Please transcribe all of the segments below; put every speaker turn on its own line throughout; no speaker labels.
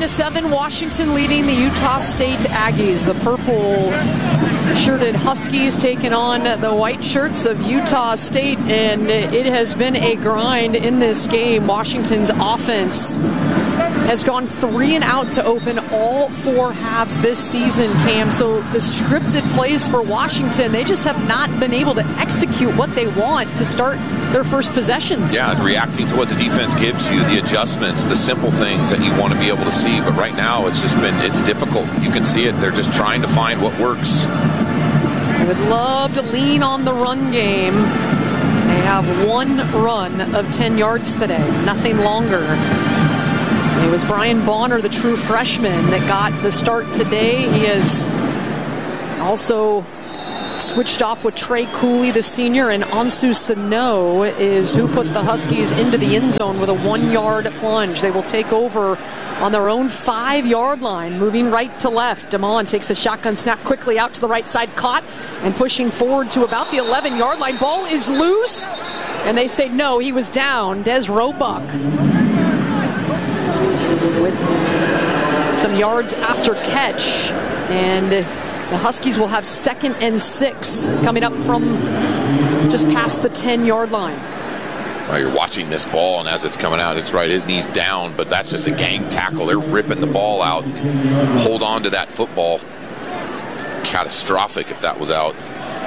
10-7, Washington leading the Utah State Aggies. The purple-shirted Huskies taking on the white shirts of Utah State, and it has been a grind in this game. Washington's offense has gone 3 and out to open all 4 halves this season, Cam. So the scripted plays for Washington, they just have not been able to execute what they want to start their first possessions.
Yeah, reacting to what the defense gives you, the adjustments, the simple things that you want to be able to see. But right now, it's difficult. You can see it. They're just trying to find what works.
I would love to lean on the run game. They have 1 run of 10 yards today, nothing longer. It was Brian Bonner, the true freshman, that got the start today. He has also switched off with Trey Cooley, the senior, and Ansu Sano is who put the Huskies into the end zone with a 1-yard plunge. They will take over on their own 5-yard line, moving right to left. Damon takes the shotgun snap quickly out to the right side, caught, and pushing forward to about the 11-yard line. Ball is loose, and they say no, he was down. Des Roebuck with some yards after catch, and the Huskies will have 2nd and 6 coming up from just past the 10-yard line.
Well, you're watching this ball, and as it's coming out, it's right, his knee's down, but that's just a gang tackle. They're ripping the ball out. Hold on to that football. Catastrophic if that was out.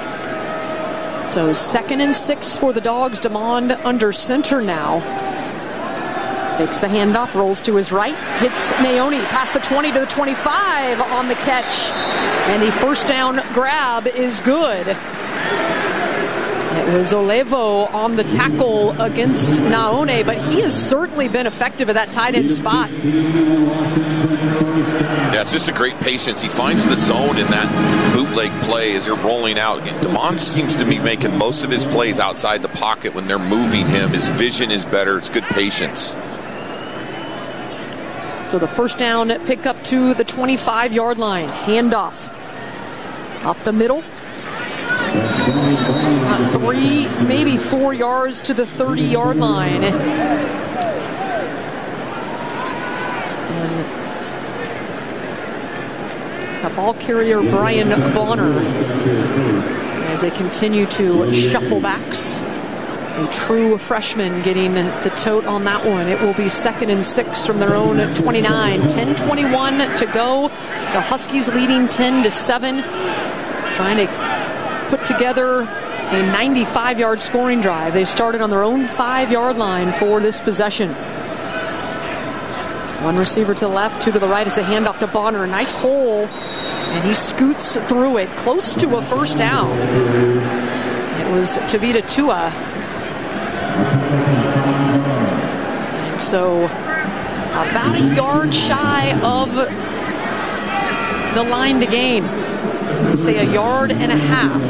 So 2nd and 6 for the Dogs. Damon under center now. Takes the handoff, rolls to his right, hits Naoni past the 20 to the 25 on the catch, and the first down grab is good. It was Olevo on the tackle against Naone, but he has certainly been effective at that tight end spot.
Yeah, it's just a great patience. He finds the zone in that bootleg play as they're rolling out. Again, Damon seems to be making most of his plays outside the pocket when they're moving him. His vision is better. It's good patience.
So the first down pick up to the 25-yard line. Handoff up the middle. 3, maybe 4 yards to the 30-yard line. And the ball carrier, Brian Bonner, as they continue to shuffle backs. A true freshman getting the tote on that one. It will be 2nd and 6 from their own 29. 10:21 to go. The Huskies leading 10-7. Trying to put together a 95-yard scoring drive. They started on their own 5-yard line for this possession. 1 receiver to the left, 2 to the right. It's a handoff to Bonner. A nice hole, and he scoots through it, close to a first down. It was Tavita Tua. And so about a yard shy of the line to gain. Say a yard and a half.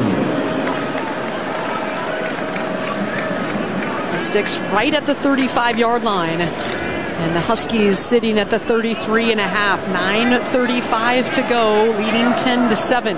The sticks right at the 35-yard line. And the Huskies sitting at the 33 and a half. 9:35 to go, leading 10-7.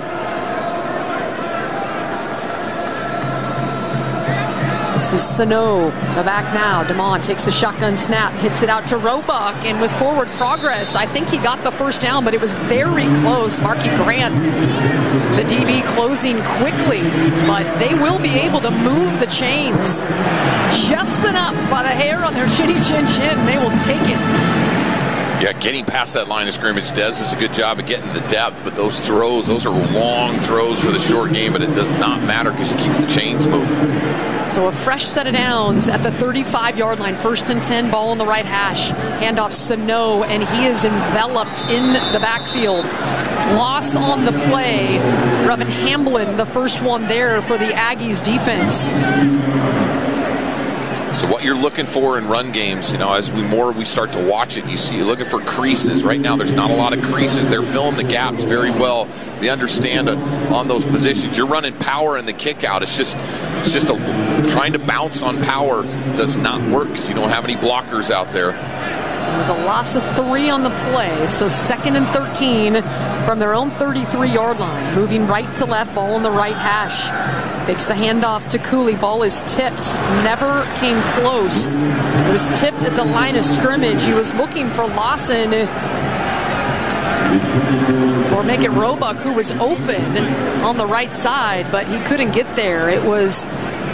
This is Sano, the back now. Damon takes the shotgun snap, hits it out to Roebuck, and with forward progress, I think he got the first down, but it was very close. Marky Grant, the DB, closing quickly, but they will be able to move the chains just enough by the hair on their chinny chin chin. They will take it.
Yeah, getting past that line of scrimmage, Des does a good job of getting the depth, but those throws, those are long throws for the short game, but it does not matter because you keep the chains moving.
So a fresh set of downs at the 35-yard line. 1st and 10, ball on the right hash. Handoff Sano, and he is enveloped in the backfield. Loss on the play. Brevin Hamblin, the first one there for the Aggies defense.
So what you're looking for in run games, as we start to watch it, you're looking for creases. Right now, there's not a lot of creases. They're filling the gaps very well. They understand on those positions. You're running power in the kick out. It's just trying to bounce on power does not work because you don't have any blockers out there.
It was a loss of 3 on the play, so 2nd and 13 from their own 33-yard line. Moving right to left, ball on the right hash. Takes the handoff to Cooley. Ball is tipped. Never came close. It was tipped at the line of scrimmage. He was looking for Lawson or make it Roebuck, who was open on the right side, but he couldn't get there. It was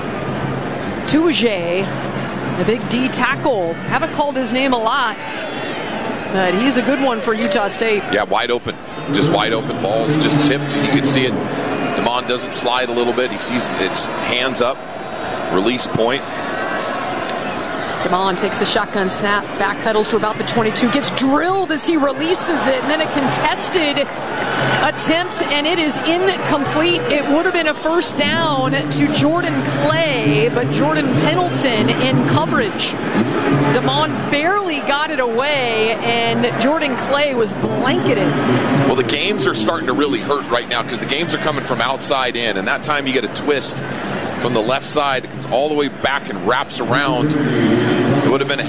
Touge, the big D tackle. Haven't called his name a lot, but he's a good one for Utah State.
Yeah, wide open. Just wide open balls, just tipped, and you can see it. Damon doesn't slide a little bit. He sees it's hands up, release point.
Damon takes the shotgun snap, backpedals to about the 22, gets drilled as he releases it, and then a contested attempt, and it is incomplete. It would have been a first down to Jordan Clay, but Jordan Pendleton in coverage. Damon barely got it away, and Jordan Clay was blanketed.
Well, the games are starting to really hurt right now because the games are coming from outside in, and that time you get a twist from the left side that comes all the way back and wraps around. It would have been a